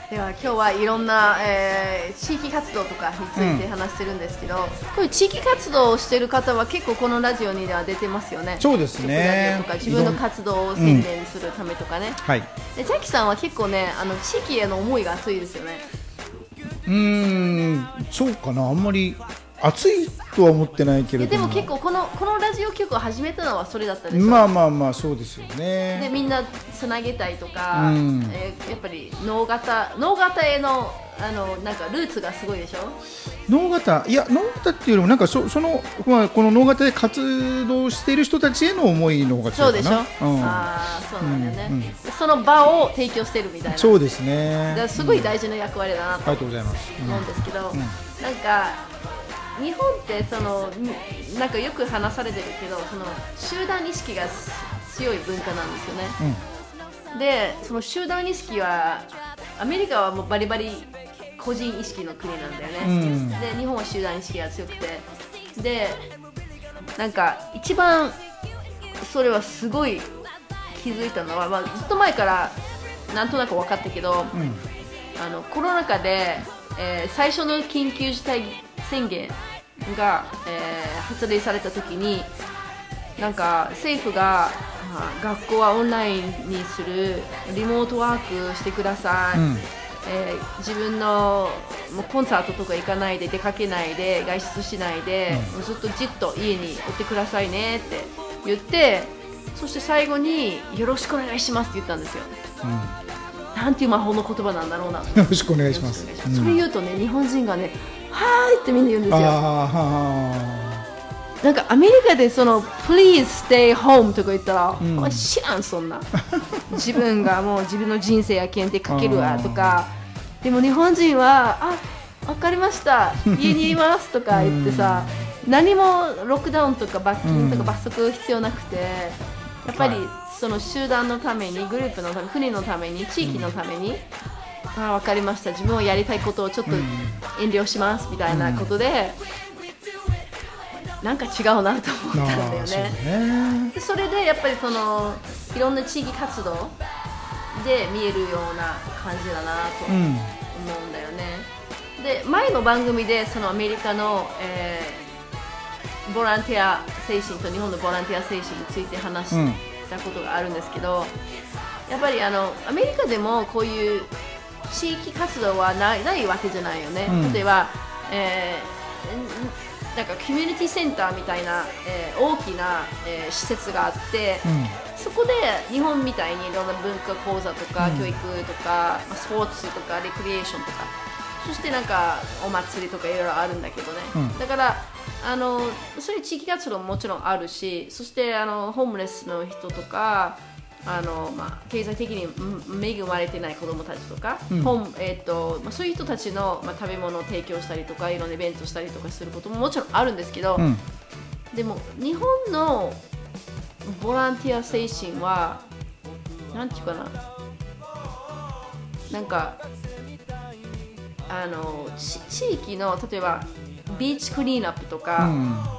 では今日はいろんな、地域活動とかについて話してるんですけど、こういう地域活動をしている方は結構このラジオには出てますよね。 そうですね。 とか自分の活動を宣伝するためとかね。 はい。 でジャッキさんは結構ね、地域への思いが熱いですよね。 そうかな。あんまり熱いとは思ってないけれども。 でも結構このラジオ局を始めたのはそれだったでしょ。 まあそうですよね。 でみんなつなげたいとか、やっぱり脳型へのなんかルーツがすごいでしょ。 脳型っていうよりもなんかこの脳型で活動している人たちへの思いの方が強いかな。 そうでしょ。そうなんだよね。その場を提供してるみたいな。 そうですね。 だからすごい大事な役割だなと思うんですけど、なんか日本ってなんかよく話されてるけど、集団意識が強い文化なんですよね。でその集団意識はアメリカはもうバリバリ個人意識の国なんだよね。で日本は集団意識が強くて、でなんか一番それはすごい気づいたのは、ずっと前からなんとなく分かったけど、コロナ禍で、最初の緊急事態宣言が、発令された時になんか政府が学校はオンラインにする、リモートワークしてください、自分のもうコンサートとか行かないで、出かけないで、外出しないで、もうずっとじっと家におってくださいねって言って、そして最後によろしくお願いしますって言ったんですよ。なんていう魔法の言葉なんだろうな。よろしくお願いします。 それ言うとね、日本人がね、はーいってみんな言うんですよ。なんかアメリカでPlease stay home とか言ったら、知らんそんな。自分がもう自分の人生やけんでかけるわとか。でも日本人はわかりました家にいますとか言ってさ、何もロックダウンとか罰金とか罰則必要なくて、やっぱりその集団のために、グループのため、国のために、地域のために、わかりました、自分はやりたいことをちょっと遠慮しますみたいなことで、なんか違うなと思ったんだよね。それでやっぱりいろんな地域活動で見えるような感じだなと思うんだよね。で前の番組でアメリカの、ボランティア精神と日本のボランティア精神について話したことがあるんですけど、やっぱりアメリカでもこういう地域活動はないわけじゃないよね。例えば、なんかコミュニティセンターみたいな、大きな、施設があって、そこで日本みたいにいろんな文化講座とか、教育とか、スポーツとかレクリエーションとか、そしてなんかお祭りとかいろいろあるんだけどね、だからそういう地域活動ももちろんあるし、そしてホームレスの人とか経済的に恵まれてない子どもたちとか、そういう人たちの、食べ物を提供したりとか、いろんなイベントしたりとかすることももちろんあるんですけど、でも日本のボランティア精神はなんていうかな、なんか地域の例えばビーチクリーンアップとか、